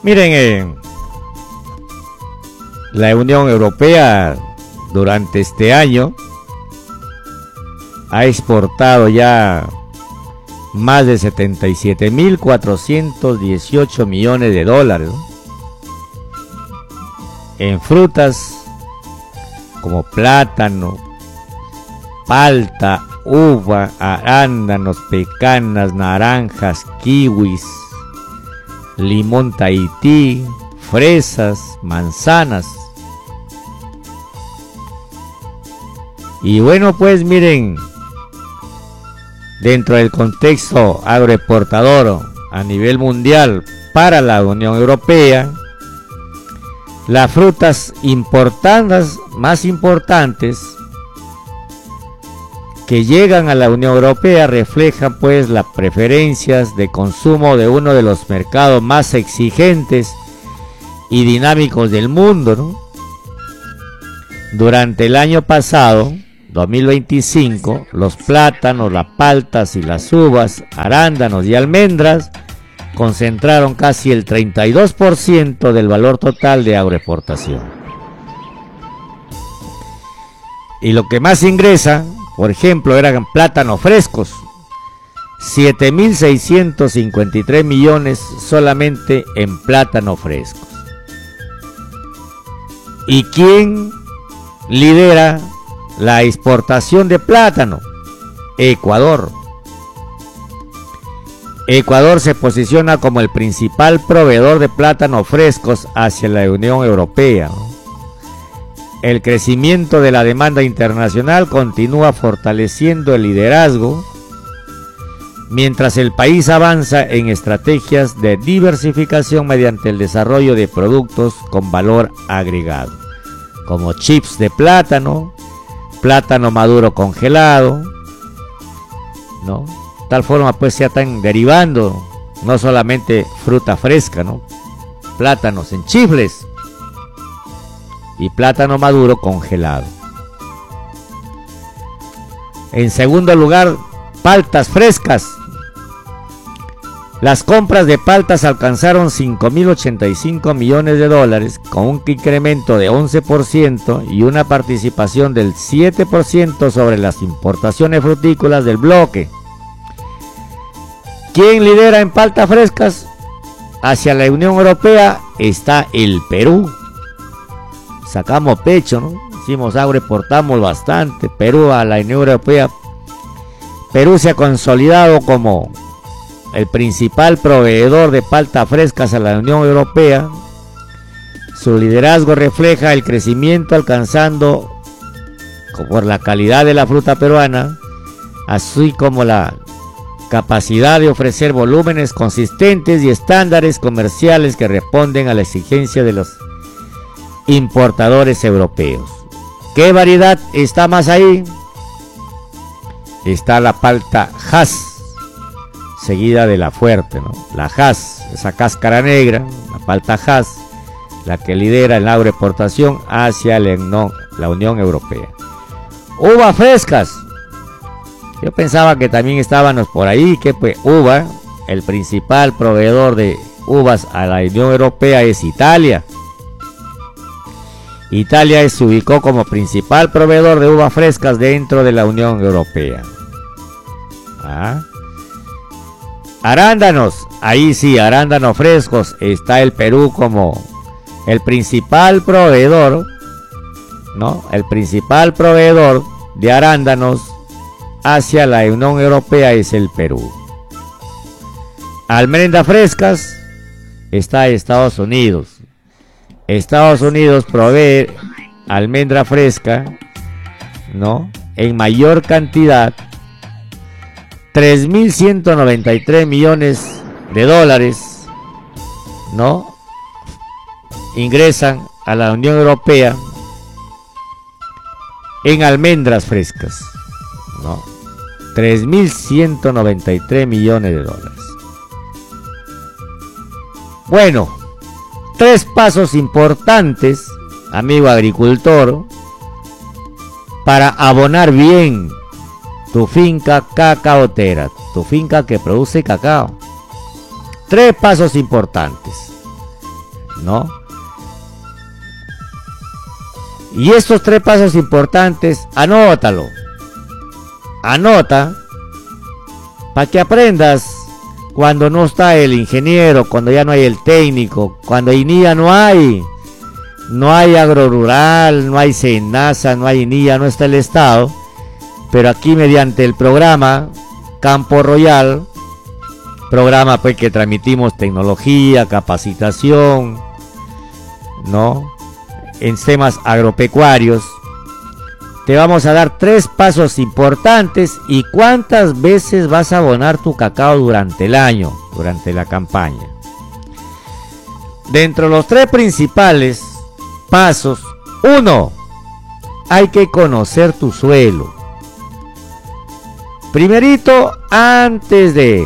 Miren, la Unión Europea durante este año ha exportado ya más de 77.418 millones de dólares, ¿no?, en frutas como plátano, palta, uva, arándanos, pecanas, naranjas, kiwis, limón Tahití, fresas, manzanas. Y bueno, pues miren, dentro del contexto agroexportador a nivel mundial para la Unión Europea, las frutas importadas más importantes que llegan a la Unión Europea reflejan pues las preferencias de consumo de uno de los mercados más exigentes y dinámicos del mundo, ¿no? Durante el año pasado, 2025, los plátanos, las paltas y las uvas, arándanos y almendras concentraron casi el 32% del valor total de agroexportación. Y lo que más ingresa, por ejemplo, eran plátanos frescos, 7.653 millones solamente en plátanos frescos. ¿Y quién lidera la exportación de plátano? Ecuador. Ecuador se posiciona como el principal proveedor de plátanos frescos hacia la Unión Europea, ¿no? El crecimiento de la demanda internacional continúa fortaleciendo el liderazgo, mientras el país avanza en estrategias de diversificación mediante el desarrollo de productos con valor agregado, como chips de plátano, plátano maduro congelado, ¿no? Tal forma pues se están derivando no solamente fruta fresca, ¿no?, plátanos en chifles y plátano maduro congelado. En segundo lugar, paltas frescas. Las compras de paltas alcanzaron 5.085 millones de dólares, con un incremento de 11% y una participación del 7% sobre las importaciones frutícolas del bloque. ¿Quién lidera en paltas frescas hacia la Unión Europea? Está el Perú. Sacamos pecho, ¿no? Hicimos agroexportamos bastante. Perú a la Unión Europea. Perú se ha consolidado como el principal proveedor de paltas frescas a la Unión Europea. Su liderazgo refleja el crecimiento alcanzando por la calidad de la fruta peruana, así como la capacidad de ofrecer volúmenes consistentes y estándares comerciales que responden a la exigencia de los importadores europeos. ¿Qué variedad está más ahí? Está la palta Hass, seguida de la fuerte, ¿no? La Hass, esa cáscara negra, la palta Hass, la que lidera el agroexportación hacia la Unión Europea. Uvas frescas. Yo pensaba que también estábamos por ahí, que pues uva, el principal proveedor de uvas a la Unión Europea es Italia. Italia se ubicó como principal proveedor de uvas frescas dentro de la Unión Europea. Arándanos, ahí sí, arándanos frescos, está el Perú como el principal proveedor, ¿no? El principal proveedor de arándanos hacia la Unión Europea es el Perú. Almendras frescas, está Estados Unidos. Estados Unidos provee almendra fresca, ¿no?, en mayor cantidad, 3.193 millones de dólares, ¿no?, ingresan a la Unión Europea en almendras frescas, ¿no? 3.193 millones de dólares. Bueno, 3 pasos importantes, amigo agricultor, para abonar bien tu finca cacaotera, tu finca que produce cacao. 3 pasos importantes. ¿no? Y estos 3 pasos importantes, anótalo. Anota para que aprendas cuando no está el ingeniero, cuando ya no hay el técnico, cuando INIA no hay agrorural, no hay SENASA, no hay INIA, no está el Estado, pero aquí mediante el programa Campo Royal, programa pues que transmitimos tecnología, capacitación, ¿no? En temas agropecuarios, te vamos a dar 3 pasos importantes y cuántas veces vas a abonar tu cacao durante el año, durante la campaña. Dentro de los 3 principales pasos, 1, hay que conocer tu suelo. Primerito, antes de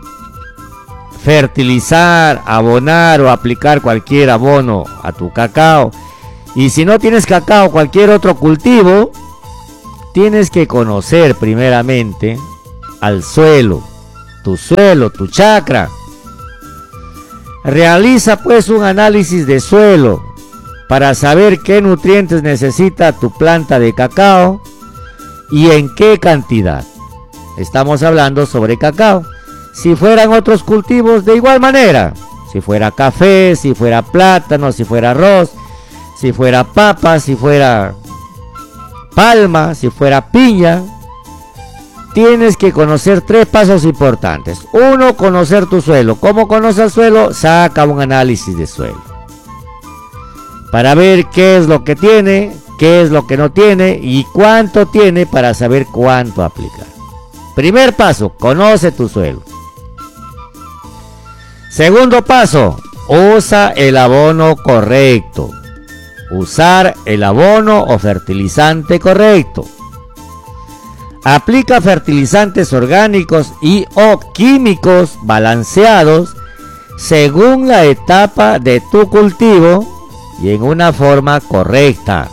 fertilizar, abonar o aplicar cualquier abono a tu cacao, y si no tienes cacao, cualquier otro cultivo, tienes que conocer primeramente al suelo, tu chacra. Realiza pues un análisis de suelo para saber qué nutrientes necesita tu planta de cacao y en qué cantidad. Estamos hablando sobre cacao. Si fueran otros cultivos, de igual manera. Si fuera café, si fuera plátano, si fuera arroz, si fuera papa, si fuera palma, si fuera piña, tienes que conocer 3 pasos importantes. 1, conocer tu suelo. ¿Cómo conoces el suelo? Saca un análisis de suelo para ver qué es lo que tiene, qué es lo que no tiene y cuánto tiene para saber cuánto aplicar. Primer paso, conoce tu suelo. Segundo paso, usa el abono correcto. Usar el abono o fertilizante correcto. Aplica fertilizantes orgánicos y o químicos balanceados según la etapa de tu cultivo y en una forma correcta.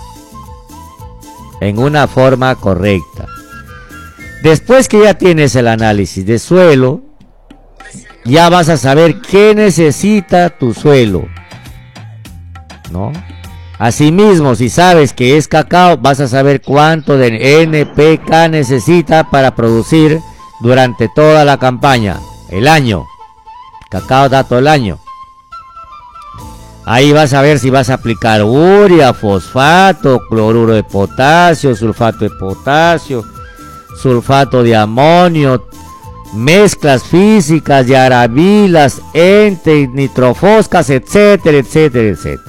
Después que ya tienes el análisis de suelo, ya vas a saber qué necesita tu suelo, ¿no? Asimismo, si sabes que es cacao, vas a saber cuánto de NPK necesita para producir durante toda la campaña, el año. Cacao da todo el año. Ahí vas a ver si vas a aplicar urea, fosfato, cloruro de potasio, sulfato de potasio, sulfato de amonio, mezclas físicas de arabilas, entes, nitrofoscas, etcétera, etcétera, etcétera.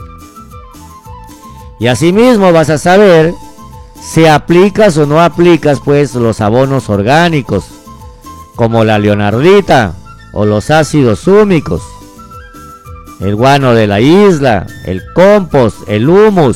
Y asimismo vas a saber si aplicas o no aplicas pues los abonos orgánicos como la leonardita o los ácidos húmicos, el guano de la isla, el compost, el humus.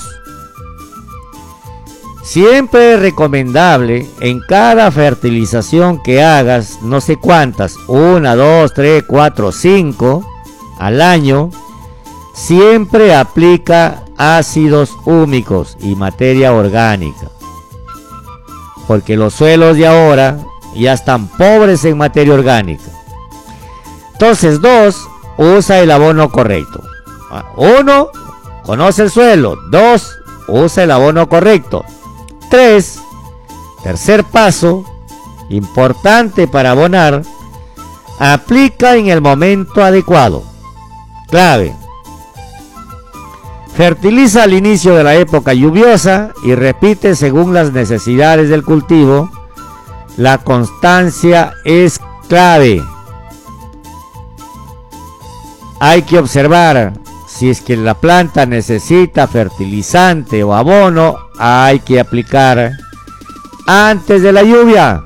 Siempre es recomendable en cada fertilización que hagas, no sé cuántas, 1, 2, 3, 4, 5 al año, siempre aplica ácidos húmicos y materia orgánica, porque los suelos de ahora ya están pobres en materia orgánica. Entonces, 2, usa el abono correcto. 1, conoce el suelo. 2, usa el abono correcto. 3, tercer paso, importante para abonar, aplica en el momento adecuado. Clave. Fertiliza al inicio de la época lluviosa y repite según las necesidades del cultivo. La constancia es clave. Hay que observar si es que la planta necesita fertilizante o abono, hay que aplicar antes de la lluvia.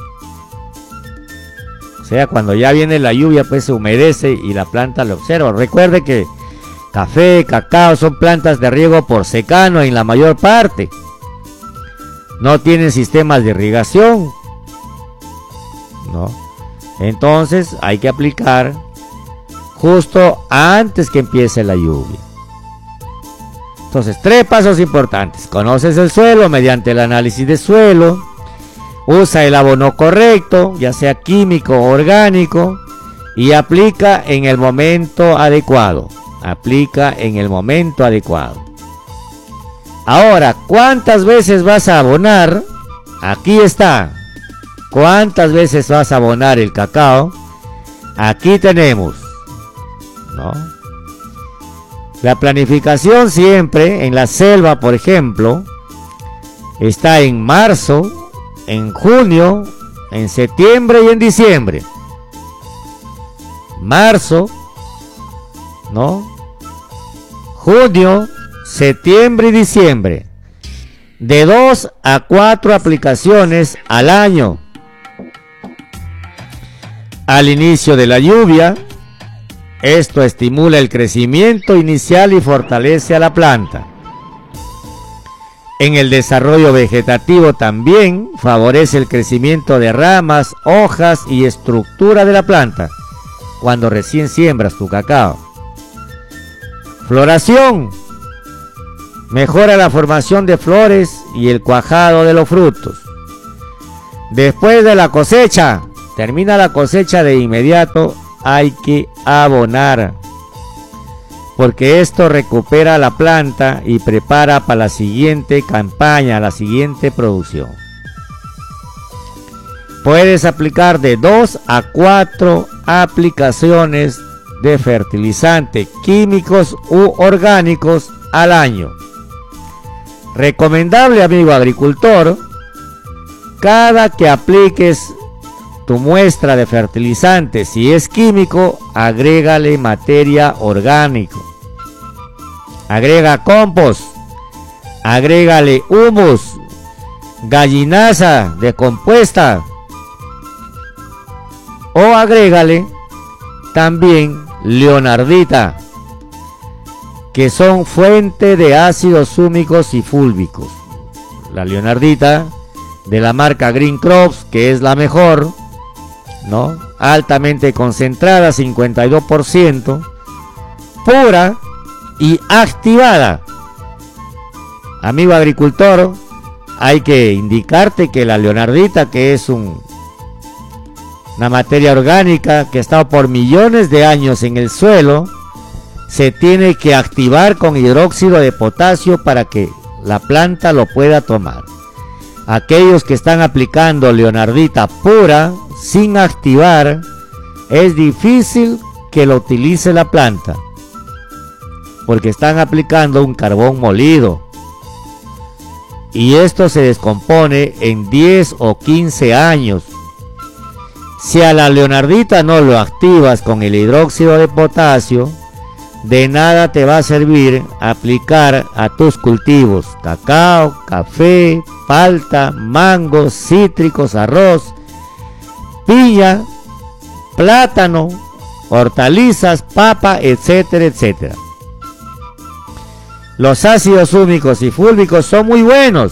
O sea, cuando ya viene la lluvia, pues se humedece y la planta lo observa. Recuerde que café, cacao son plantas de riego por secano en la mayor parte. No tienen sistemas de irrigación, ¿no? Entonces hay que aplicar justo antes que empiece la lluvia. Entonces, 3 pasos importantes. Conoces el suelo mediante el análisis de suelo. Usa el abono correcto, ya sea químico o orgánico, y aplica en el momento adecuado. aplica en el momento adecuado. Ahora, ¿cuántas veces vas a abonar? Aquí está. ¿Cuántas veces vas a abonar el cacao? Aquí tenemos, ¿no? La planificación siempre en la selva, por ejemplo, está en marzo, en junio, en septiembre y en diciembre. Marzo, ¿no? Junio, septiembre y diciembre. De 2 a 4 aplicaciones al año. Al inicio de la lluvia, esto estimula el crecimiento inicial y fortalece a la planta. En el desarrollo vegetativo también favorece el crecimiento de ramas, hojas y estructura de la planta cuando recién siembras tu cacao. Floración. Mejora la formación de flores y el cuajado de los frutos. Después de la cosecha, termina la cosecha de inmediato, hay que abonar, porque esto recupera la planta y prepara para la siguiente campaña, la siguiente producción. Puedes aplicar de 2 a 4 aplicaciones de fertilizantes químicos u orgánicos al año. Recomendable, amigo agricultor, cada que apliques tu muestra de fertilizante, si es químico, agrégale materia orgánica. Agrega compost, agrégale humus, gallinaza descompuesta, o agrégale también leonardita, que son fuente de ácidos húmicos y fúlbicos. La leonardita de la marca Green Crops, que es la mejor, ¿no? Altamente concentrada, 52%, pura y activada. Amigo agricultor, hay que indicarte que la leonardita, que es una materia orgánica que ha estado por millones de años en el suelo, se tiene que activar con hidróxido de potasio para que la planta lo pueda tomar. Aquellos que están aplicando leonardita pura sin activar, es difícil que lo utilice la planta, porque están aplicando un carbón molido y esto se descompone en 10 o 15 años. Si a la leonardita no lo activas con el hidróxido de potasio, de nada te va a servir aplicar a tus cultivos cacao, café, palta, mangos, cítricos, arroz, piña, plátano, hortalizas, papa, etcétera, etcétera. Los ácidos húmicos y fúlbicos son muy buenos.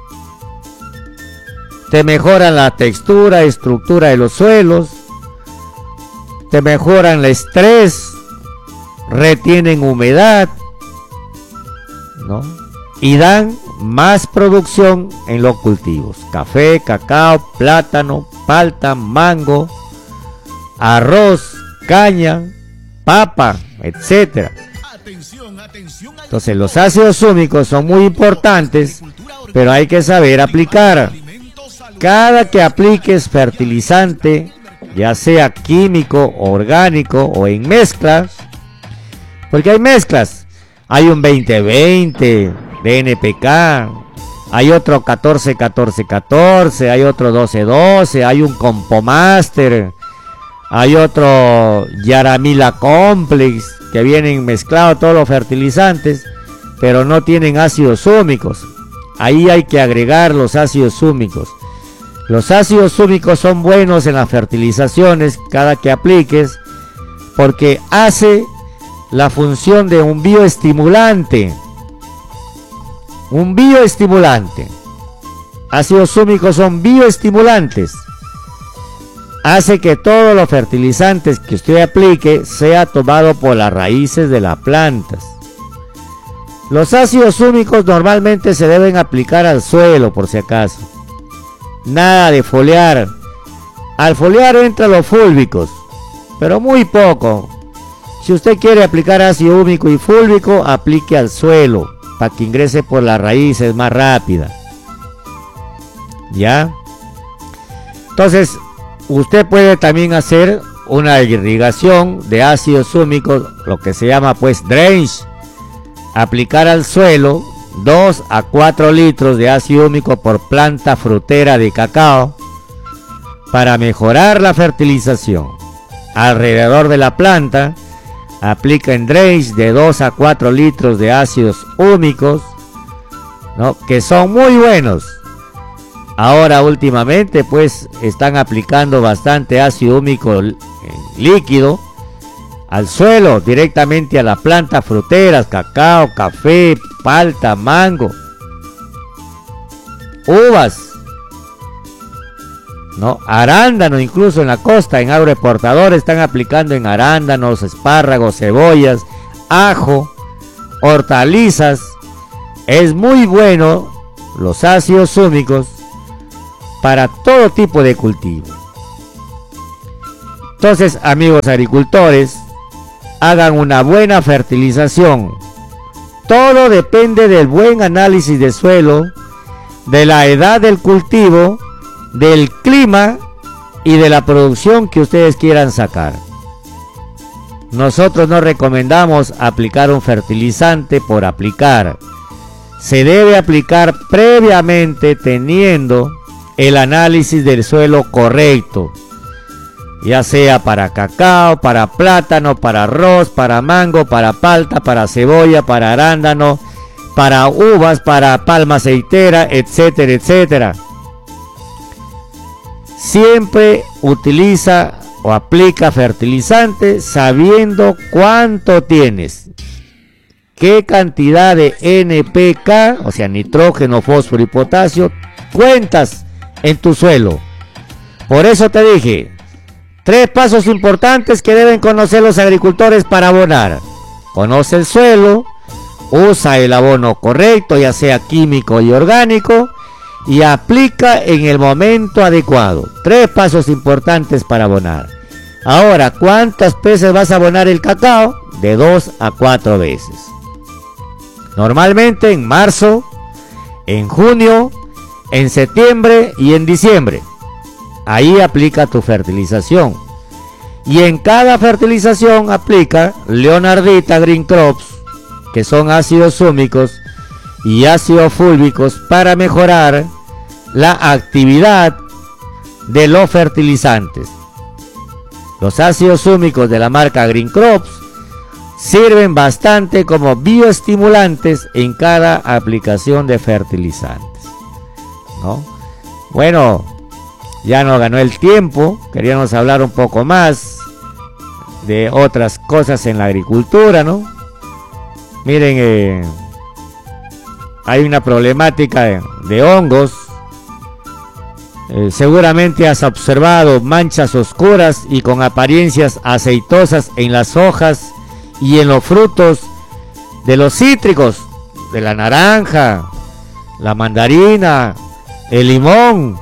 Te mejoran la textura, estructura de los suelos, te mejoran el estrés, retienen humedad, ¿no? Y dan más producción en los cultivos. Café, cacao, plátano, palta, mango, arroz, caña, papa, etcétera. Entonces los ácidos húmicos son muy importantes, pero hay que saber aplicar. Cada que apliques fertilizante, ya sea químico, orgánico o en mezclas, porque hay mezclas, hay un 20-20 de NPK, hay otro 14-14-14, hay otro 12-12, hay un Compomaster, hay otro Yaramila Complex, que vienen mezclados todos los fertilizantes, pero no tienen ácidos húmicos. Ahí hay que agregar los ácidos húmicos. Los ácidos húmicos son buenos en las fertilizaciones cada que apliques, porque hace la función de un bioestimulante. Un bioestimulante. Ácidos húmicos son bioestimulantes. Hace que todos los fertilizantes que usted aplique sea tomado por las raíces de las plantas. Los ácidos húmicos normalmente se deben aplicar al suelo, por si acaso. Nada de foliar. Al foliar entran los fúlbicos, pero muy poco. Si usted quiere aplicar ácido húmico y fúlvico, aplique al suelo para que ingrese por las raíces más rápida. ¿Ya? Entonces, usted puede también hacer una irrigación de ácidos húmicos, lo que se llama pues drainage. Aplicar al suelo 2 a 4 litros de ácido húmico por planta frutera de cacao para mejorar la fertilización. Alrededor de la planta, aplica en drainage de 2 a 4 litros de ácidos húmicos, ¿no?, que son muy buenos. Ahora últimamente pues están aplicando bastante ácido húmico líquido al suelo, directamente a la planta fruteras, cacao, café, palta, mango, uvas, ¿no? Arándano, incluso en la costa, en agroexportadores están aplicando en arándanos, espárragos, cebollas, ajo, hortalizas. Es muy bueno los ácidos húmicos para todo tipo de cultivo. Entonces, amigos agricultores, hagan una buena fertilización. Todo depende del buen análisis de suelo, de la edad del cultivo, del clima y de la producción que ustedes quieran sacar. Nosotros no recomendamos aplicar un fertilizante por aplicar. Se debe aplicar previamente teniendo el análisis del suelo correcto, ya sea para cacao, para plátano, para arroz, para mango, para palta, para cebolla, para arándano, para uvas, para palma aceitera, etcétera, etcétera. Siempre utiliza o aplica fertilizante sabiendo cuánto tienes, qué cantidad de NPK, o sea, nitrógeno, fósforo y potasio, cuentas en tu suelo. Por eso te dije, 3 pasos importantes que deben conocer los agricultores para abonar. Conoce el suelo, usa el abono correcto, ya sea químico y orgánico, y aplica en el momento adecuado. 3 pasos importantes para abonar. Ahora, ¿cuántas veces vas a abonar el cacao? De 2 a 4 veces. Normalmente en marzo, en junio, en septiembre y en diciembre. Ahí aplica tu fertilización. Y en cada fertilización aplica Leonardita Green Crops, que son ácidos húmicos y ácidos fúlvicos para mejorar la actividad de los fertilizantes. Los ácidos húmicos de la marca Green Crops sirven bastante como bioestimulantes en cada aplicación de fertilizantes, ¿no? Bueno, ya nos ganó el tiempo. Queríamos hablar un poco más de otras cosas en la agricultura, ¿no? Miren, hay una problemática de hongos. Seguramente has observado manchas oscuras y con apariencias aceitosas en las hojas y en los frutos de los cítricos, de la naranja, la mandarina, el limón.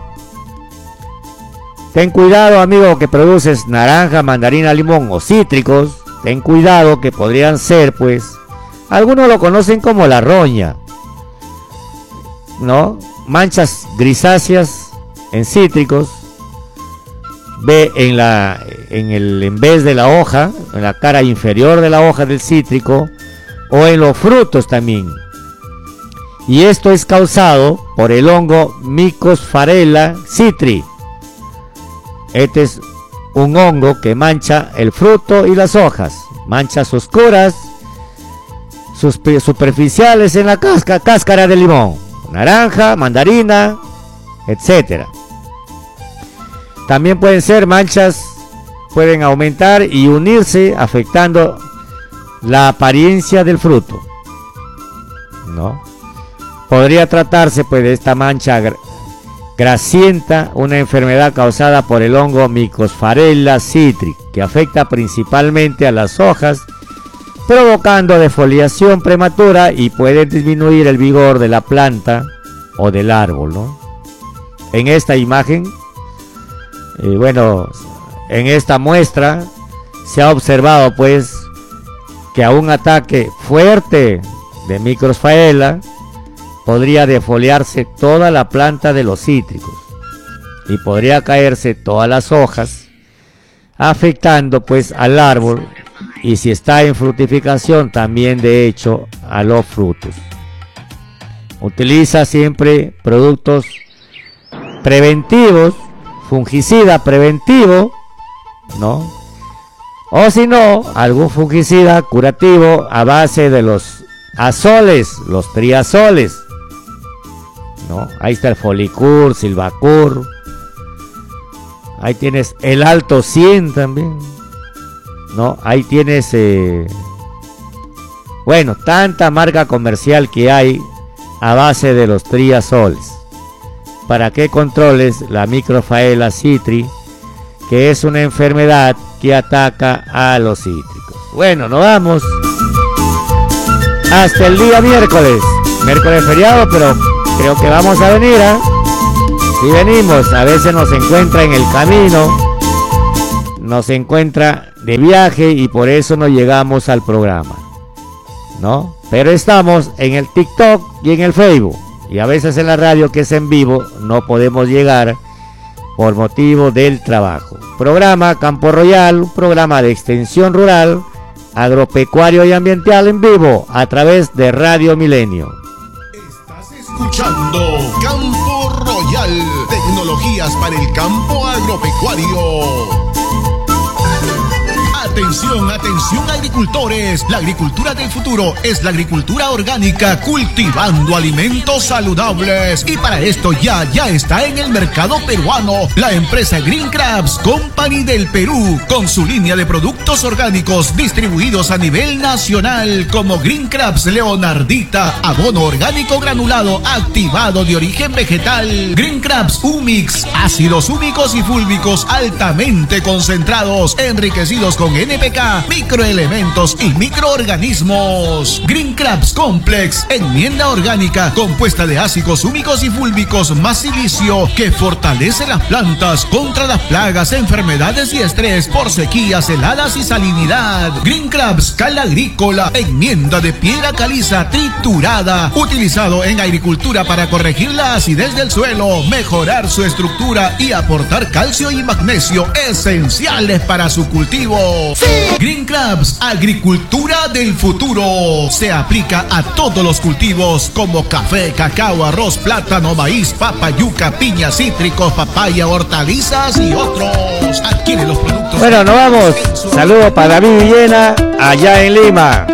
Ten cuidado, amigo, que produces naranja, mandarina, limón o cítricos. Ten cuidado, que podrían ser, pues, algunos lo conocen como la roña, ¿no? Manchas grisáceas en cítricos. Ve en vez de la hoja, en la cara inferior de la hoja del cítrico, o en los frutos también. Y esto es causado por el hongo Mycopharella citri. Este es un hongo que mancha el fruto y las hojas. Manchas oscuras, superficiales en la cáscara de limón, naranja, mandarina, etcétera. También pueden ser manchas, pueden aumentar y unirse, afectando la apariencia del fruto, ¿no? Podría tratarse pues de esta mancha grasienta, una enfermedad causada por el hongo Mycopharella citri, que afecta principalmente a las hojas, provocando defoliación prematura y puede disminuir el vigor de la planta o del árbol, ¿no? En esta imagen, bueno, en esta muestra se ha observado pues que a un ataque fuerte de microfaela podría defoliarse toda la planta de los cítricos y podría caerse todas las hojas, afectando pues al árbol, y si está en fructificación también de hecho a los frutos. Utiliza siempre productos preventivos, fungicida preventivo, ¿no? O si no, algún fungicida curativo a base de los azoles, los triazoles, ¿no? Ahí está el Folicur, Silvacur. Ahí tienes el Alto 100 también, ¿no? Ahí tienes, bueno, tanta marca comercial que hay a base de los triazoles, para que controles la microfaela citri, que es una enfermedad que ataca a los cítricos. Bueno, nos vamos hasta el día miércoles feriado, pero creo que vamos a venir, ¿eh? Si venimos, a veces nos encuentra en el camino, nos encuentra de viaje y por eso no llegamos al programa, ¿no? Pero estamos en el TikTok y en el Facebook, y a veces en la radio, que es en vivo, no podemos llegar por motivo del trabajo. Programa Campo Royal, un programa de extensión rural, agropecuario y ambiental en vivo a través de Radio Milenio. Estás escuchando Campo Royal, tecnologías para el campo agropecuario. Atención, atención agricultores, la agricultura del futuro es la agricultura orgánica, cultivando alimentos saludables, y para esto ya está en el mercado peruano la empresa Green Crabs Company del Perú, con su línea de productos orgánicos distribuidos a nivel nacional, como Green Crabs Leonardita, abono orgánico granulado activado de origen vegetal, Green Crabs Humix, ácidos húmicos y fúlbicos altamente concentrados, enriquecidos con NPK, microelementos y microorganismos. Green Crabs Complex, enmienda orgánica compuesta de ácidos húmicos y fúlbicos más silicio, que fortalece las plantas contra las plagas, enfermedades y estrés por sequías, heladas y salinidad. Green Crabs Cal Agrícola, enmienda de piedra caliza triturada, utilizado en agricultura para corregir la acidez del suelo, mejorar su estructura y aportar calcio y magnesio esenciales para su cultivo. ¡Sí! Green Crabs, agricultura del futuro. Se aplica a todos los cultivos como café, cacao, arroz, plátano, maíz, papa, yuca, piña, cítricos, papaya, hortalizas y otros. Adquiere los productos. Bueno, nos vamos. Saludos para David Villena allá en Lima.